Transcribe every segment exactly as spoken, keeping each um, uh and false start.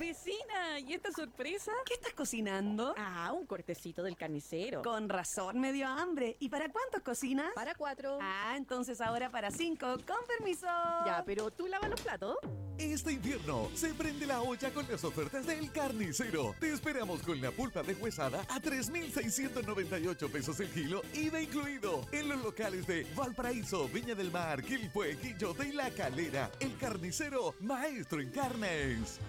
vecina, ¿y esta sorpresa? ¿Qué estás cocinando? Ah, un cortecito del carnicero. Con razón me dio hambre. ¿Y para cuántos cocinas? Para cuatro. Ah, entonces ahora para cinco. Con permiso. Ya, pero ¿tú lavas los platos? Este invierno se prende la olla con las ofertas del Carnicero. Te esperamos con la pulpa deshuesada a tres mil seiscientos noventa y ocho pesos el kilo, I V A incluido. En los locales de Valparaíso, Viña del Mar, Quilpué, Quillote y La Calera. El Carnicero, maestro en carnes.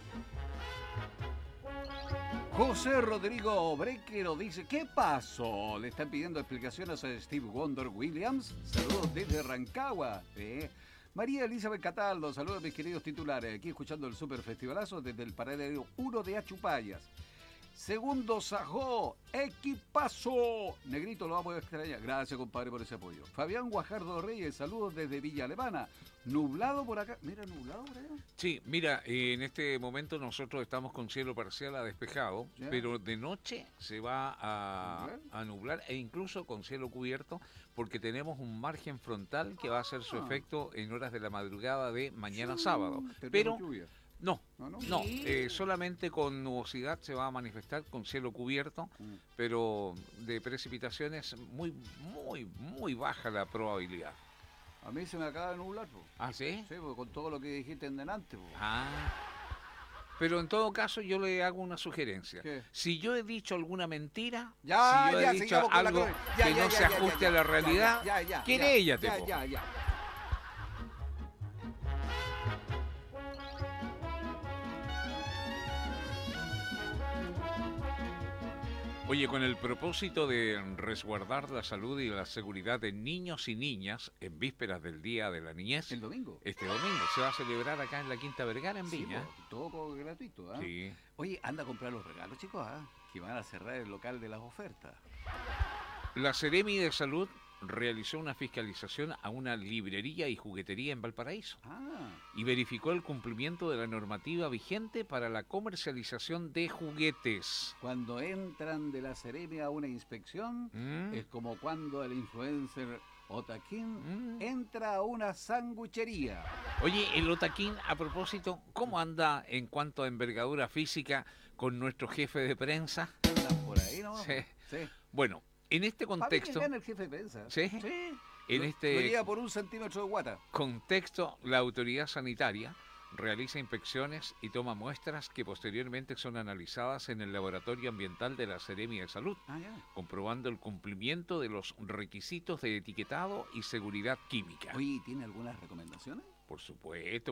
José Rodrigo Brequero dice, ¿qué pasó? Le están pidiendo explicaciones a Steve Wonder Williams. Saludos desde Rancagua. ¿eh? María Elizabeth Cataldo, saludos a mis queridos titulares. Aquí escuchando el Super Festivalazo desde el paradero uno de Achupayas. Segundo Sajó, equipazo. Negrito, lo vamos a extrañar. Gracias, compadre, por ese apoyo. Fabián Guajardo Reyes, saludos desde Villa Alemana. Nublado por acá. Mira, nublado por allá. Sí, mira, eh, en este momento nosotros estamos con cielo parcial a despejado, Ya. pero de noche se va a, a nublar e incluso con cielo cubierto porque tenemos un margen frontal que va a hacer su Ah. efecto en horas de la madrugada de mañana Sí, sábado. pero Pero lluvia. no, No, no. no, eh, solamente con nubosidad se va a manifestar con cielo cubierto, Mm. pero de precipitaciones muy, muy, muy baja la probabilidad. A mí se me acaba de nublar, po. ¿Ah, sí? Sí, pues, con todo lo que dijiste en delante, po. Ah. Pero en todo caso yo le hago una sugerencia. ¿Qué? Si yo he dicho alguna mentira, Ya, si yo ya, he dicho sigamos con la algo crónica. Ya, que ya, no ya, se ya, ajuste ya, a la ya, realidad, ya, ya, ya, queréllate, ya, po. ya, ya. Oye, con el propósito de resguardar la salud y la seguridad de niños y niñas en vísperas del Día de la Niñez, El domingo. este domingo se va a celebrar acá en la Quinta Vergara, en Sí, Viña. po, todo co- gratuito, ¿ah? Sí. Oye, anda a comprar los regalos, chicos, ¿ah? Que van a cerrar el local de las ofertas. La Seremi de Salud realizó una fiscalización a una librería y juguetería en Valparaíso Ah, y verificó el cumplimiento de la normativa vigente para la comercialización de juguetes. cuando entran de la Seremi a una inspección, ¿Mm? es como cuando el influencer Otaquín Mm. entra a una sanguchería. Oye, el Otaquín, a propósito, ¿cómo anda en cuanto a envergadura física con nuestro jefe de prensa? Andan por ahí, ¿no? Sí. Sí. Bueno, en este Para mí que contexto, gana el jefe de prensa. ¿Sí? Sí. en Lo- este Lo lleva por un centímetro de guata. contexto, la autoridad sanitaria realiza inspecciones y toma muestras que posteriormente son analizadas en el laboratorio ambiental de la Seremi de Salud, Ah, ya. comprobando el cumplimiento de los requisitos de etiquetado y seguridad química. Oye, ¿tiene algunas recomendaciones? Por supuesto.